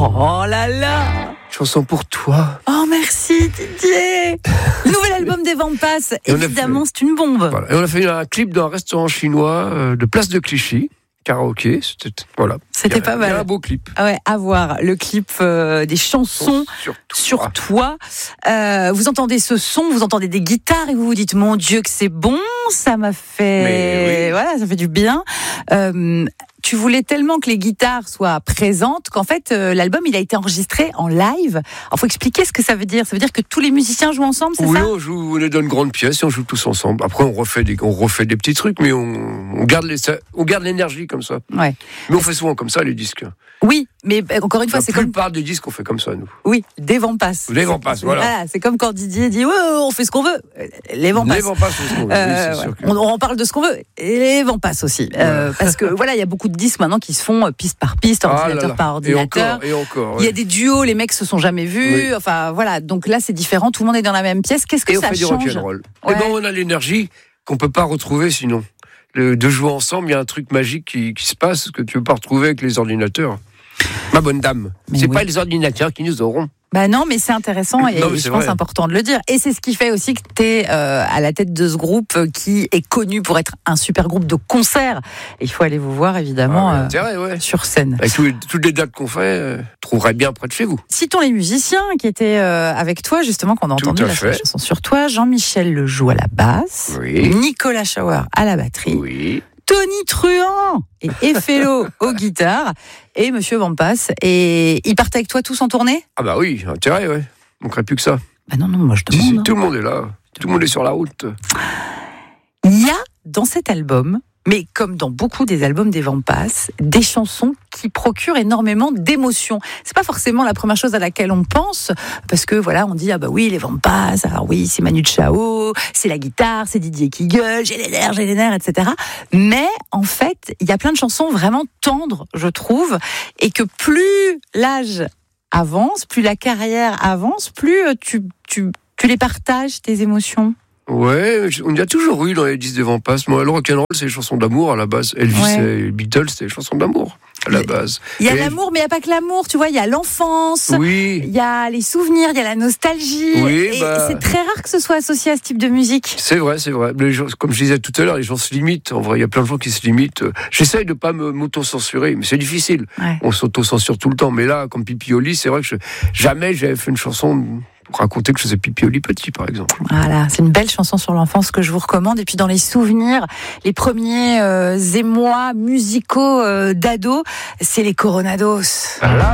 Oh là là. Chanson pour toi. Oh merci Didier. Le nouvel album des Vampas, évidemment c'est une bombe. Voilà. Et on a fait un clip dans un restaurant chinois de Place de Clichy. Karaoké, C'était pas mal. Il y a un beau clip. Ah ouais, à voir le clip des chansons sur toi. Vous entendez ce son, vous entendez des guitares et vous vous dites mon Dieu que c'est bon, ça m'a fait, voilà, ça fait du bien. Tu voulais tellement que les guitares soient présentes qu'en fait l'album il a été enregistré en live. Alors faut expliquer ce que ça veut dire. Ça veut dire que tous les musiciens jouent ensemble, c'est ça ? Oui, on est dans une grande pièce et on joue tous ensemble. Après on refait des petits trucs, mais on garde l'énergie comme ça. Ouais. Mais on fait souvent comme ça les disques. Oui, mais encore une fois, c'est comme... La plupart des disques, on fait comme ça, nous. Oui, des Vampas. Les Vampas, voilà. C'est comme quand Didier dit ouais, on fait ce qu'on veut. Les Vampas. Les Vampas, c'est ce qu'on veut. Oui, c'est sûr que... on parle de ce qu'on veut. Et les Vampas aussi. Parce que voilà, il y a beaucoup de disques maintenant qui se font piste par piste, ordinateur par ordinateur. Et encore. Il y a des duos, les mecs se sont jamais vus. Oui. Enfin, voilà. Donc là, c'est différent. Tout le monde est dans la même pièce. Qu'est-ce que ça change ? Et on fait du rock'n'roll. Ouais. Et ben, on a l'énergie qu'on peut pas retrouver sinon. De jouer ensemble, il y a un truc magique qui se passe que tu peux pas retrouver avec les ordinateurs. Ma bonne dame, c'est pas les ordinateurs qui nous auront. Bah non, mais c'est intéressant et je pense important de le dire. Et c'est ce qui fait aussi que tu es à la tête de ce groupe qui est connu pour être un super groupe de concert. Et il faut aller vous voir évidemment sur scène. Avec toutes les dates qu'on fait, trouverait bien près de chez vous. Citons les musiciens qui étaient avec toi, justement, qu'on a entendu la chanson sur toi. Jean-Michel Lejoux à la basse, Nicolas Schauer à la batterie, Tony Truant et Effello aux guitares et Monsieur Vampas. Et ils partent avec toi tous en tournée ? Ah bah oui, intérêt, ouais. On ne manquerait plus que ça. Bah non, moi je demande. Si, tout le monde est là. Tout le monde est sur la route. Il y a dans cet album, mais comme dans beaucoup des albums des Vampas, des chansons qui procurent énormément d'émotions. C'est pas forcément la première chose à laquelle on pense, parce que voilà, on dit ah bah oui les Vampas, alors oui c'est Manu Chao, c'est la guitare, c'est Didier qui gueule, j'ai les nerfs, etc. Mais en fait, il y a plein de chansons vraiment tendres, je trouve, et que plus l'âge avance, plus la carrière avance, plus tu les partages tes émotions. Ouais, on y a toujours eu dans les disques des Vampas. Moi, le rock'n'roll, c'est les chansons d'amour à la base. Elvis et les Beatles, c'était les chansons d'amour à la base. Il y a l'amour, mais il n'y a pas que l'amour, tu vois. Il y a l'enfance, il y a les souvenirs, il y a la nostalgie. Et c'est très rare que ce soit associé à ce type de musique. C'est vrai. Les gens, comme je disais tout à l'heure, les gens se limitent. En vrai, il y a plein de gens qui se limitent. J'essaye de ne pas m'auto-censurer, mais c'est difficile. Ouais. On s'auto-censure tout le temps. Mais là, comme Pipi au lit, c'est vrai que jamais j'avais fait une chanson... raconter que je faisais pipi au lit petit, par exemple. Voilà, c'est une belle chanson sur l'enfance que je vous recommande. Et puis dans les souvenirs, les premiers émois musicaux d'ado, c'est les Coronados.